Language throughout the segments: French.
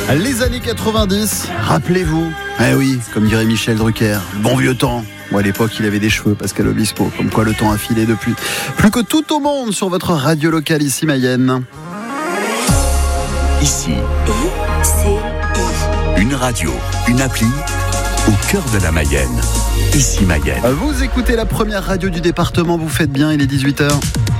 Les années 90, rappelez-vous. Eh oui, comme dirait Michel Drucker, le bon vieux temps. Moi, à l'époque, il avait des cheveux, Pascal Obispo. Comme quoi, le temps a filé depuis. Plus que tout au monde sur votre radio locale, ici Mayenne. Ici, une radio, une appli, au cœur de la Mayenne. Ici Mayenne. Vous écoutez la première radio du département, vous faites bien, il est 18h.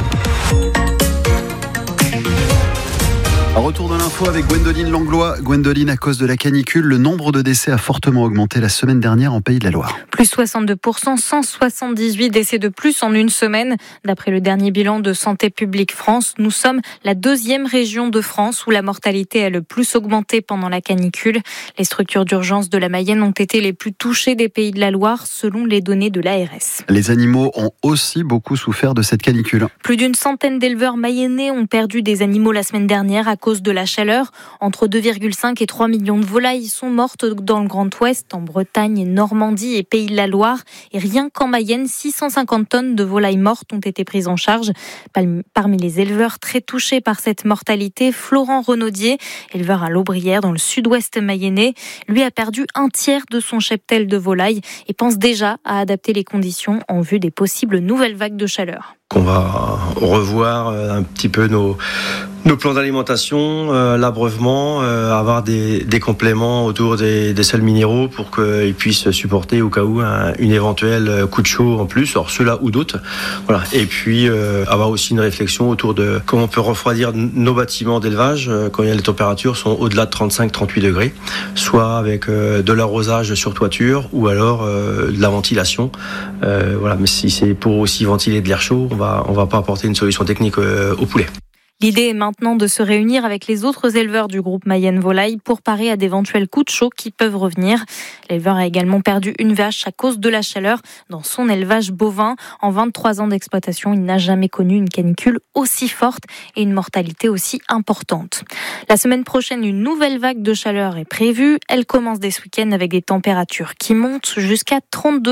Retour de l'info avec Gwendoline Langlois. Gwendoline, à cause de la canicule, le nombre de décès a fortement augmenté la semaine dernière en Pays de la Loire. Plus 62%, 178 décès de plus en une semaine. D'après le dernier bilan de Santé publique France, nous sommes la deuxième région de France où la mortalité a le plus augmenté pendant la canicule. Les structures d'urgence de la Mayenne ont été les plus touchées des Pays de la Loire, selon les données de l'ARS. Les animaux ont aussi beaucoup souffert de cette canicule. Plus d'une centaine d'éleveurs mayennais ont perdu des animaux la semaine dernière à cause de la chaleur. Entre 2,5 et 3 millions de volailles sont mortes dans le Grand Ouest, en Bretagne, Normandie et Pays de la Loire. Et rien qu'en Mayenne, 650 tonnes de volailles mortes ont été prises en charge. Parmi les éleveurs très touchés par cette mortalité, Florent Renaudier, éleveur à l'Aubrière dans le sud-ouest mayennais, lui a perdu un tiers de son cheptel de volailles et pense déjà à adapter les conditions en vue des possibles nouvelles vagues de chaleur. On va revoir un petit peu nos plans d'alimentation, l'abreuvement, avoir des compléments autour des sels minéraux pour qu'ils puissent supporter au cas où une éventuelle coup de chaud en plus, alors ceux-là ou d'autres. Voilà. Et puis avoir aussi une réflexion autour de comment on peut refroidir nos bâtiments d'élevage quand les températures sont au-delà de 35-38 degrés, soit avec de l'arrosage sur toiture ou alors de la ventilation. Voilà. Mais si c'est pour aussi ventiler de l'air chaud, on va pas apporter une solution technique au poulet. L'idée est maintenant de se réunir avec les autres éleveurs du groupe Mayenne Volaille pour parer à d'éventuels coups de chaud qui peuvent revenir. L'éleveur a également perdu une vache à cause de la chaleur dans son élevage bovin. En 23 ans d'exploitation, il n'a jamais connu une canicule aussi forte et une mortalité aussi importante. La semaine prochaine, une nouvelle vague de chaleur est prévue. Elle commence dès ce week-end avec des températures qui montent jusqu'à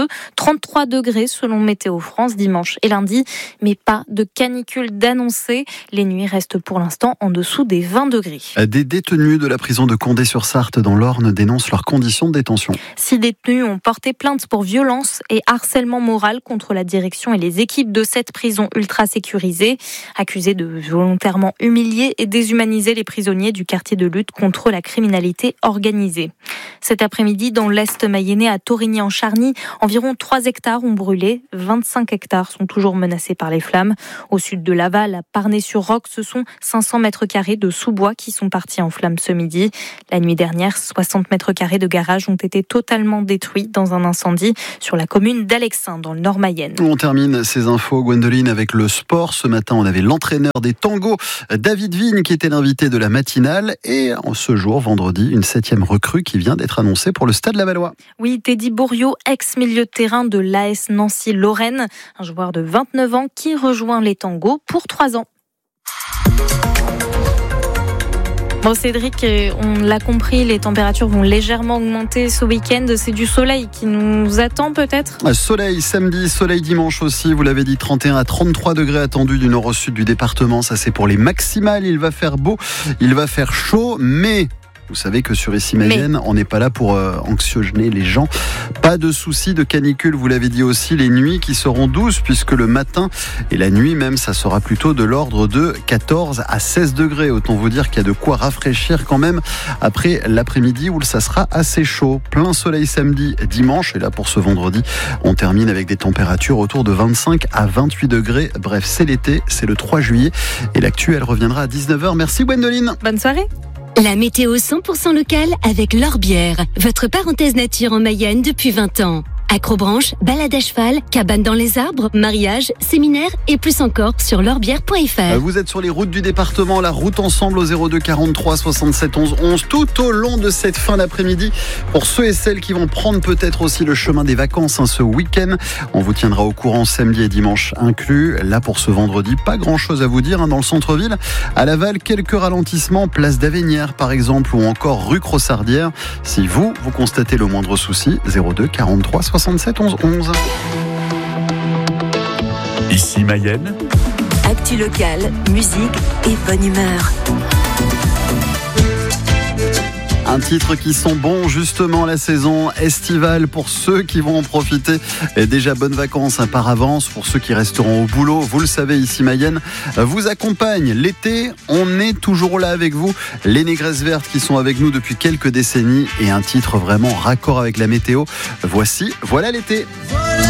33 degrés selon Météo France dimanche et lundi. Mais pas de canicule d'annoncer. Les nuits restent pour l'instant en dessous des 20 degrés. Des détenus de la prison de Condé-sur-Sarthe dans l'Orne dénoncent leurs conditions de détention. 6 détenus ont porté plainte pour violence et harcèlement moral contre la direction et les équipes de cette prison ultra sécurisée, accusés de volontairement humilier et déshumaniser les prisonniers du quartier de lutte contre la criminalité organisée. Cet après-midi, dans l'Est mayennais à Torigny-en-Charny, environ 3 hectares ont brûlé, 25 hectares sont toujours menacés par les flammes. Au sud de Laval, à Parnay-sur-Roc, ce sont 500 mètres carrés de sous-bois qui sont partis en flammes ce midi. La nuit dernière, 60 mètres carrés de garage ont été totalement détruits dans un incendie sur la commune d'Alexin, dans le Nord-Mayenne. On termine ces infos, Gwendoline, avec le sport. Ce matin, on avait l'entraîneur des tangos, David Vigne, qui était l'invité de la matinale. Et ce jour, vendredi, une 7e recrue qui vient d'être annoncée pour le Stade Lavallois. Oui, Teddy Bourriot, ex-milieu de terrain de l'AS Nancy-Lorraine, un joueur de 29 ans qui rejoint les tangos pour 3 ans. Bon Cédric, on l'a compris, les températures vont légèrement augmenter ce week-end. C'est du soleil qui nous attend peut-être ? Soleil samedi, soleil dimanche aussi. Vous l'avez dit, 31 à 33 degrés attendus du nord au sud du département. Ça c'est pour les maximales. Il va faire beau, il va faire chaud, mais... Vous savez que sur Ici Mayenne, on n'est pas là pour anxiogéner les gens. Pas de soucis de canicule, vous l'avez dit aussi, les nuits qui seront douces, puisque le matin et la nuit même, ça sera plutôt de l'ordre de 14 à 16 degrés. Autant vous dire qu'il y a de quoi rafraîchir quand même après l'après-midi où ça sera assez chaud. Plein soleil samedi, dimanche, et là pour ce vendredi, on termine avec des températures autour de 25 à 28 degrés. Bref, c'est l'été, c'est le 3 juillet, et l'actu, elle reviendra à 19h. Merci Gwendoline. Bonne soirée. La météo 100% locale avec L'Orbière, votre parenthèse nature en Mayenne depuis 20 ans. Acrobranche, balade à cheval, cabane dans les arbres, mariage, séminaire et plus encore sur l'orbière.fr. Vous êtes sur les routes du département, la route ensemble au 02 43 67 11 11 tout au long de cette fin d'après-midi. Pour ceux et celles qui vont prendre peut-être aussi le chemin des vacances ce week-end, on vous tiendra au courant samedi et dimanche inclus. Là pour ce vendredi, pas grand-chose à vous dire dans le centre-ville. À Laval, quelques ralentissements, place d'Avenières par exemple ou encore rue Crossardière. Si vous constatez le moindre souci, 02 43 67 11 11. Ici Mayenne. Actu locale, musique et bonne humeur. Un Un titre qui sent bon justement la saison estivale pour ceux qui vont en profiter. Et déjà bonnes vacances par avance pour ceux qui resteront au boulot. Vous le savez, ici Mayenne vous accompagne. L'été, on est toujours là avec vous. Les Négresses Vertes qui sont avec nous depuis quelques décennies et un titre vraiment raccord avec la météo. Voilà l'été.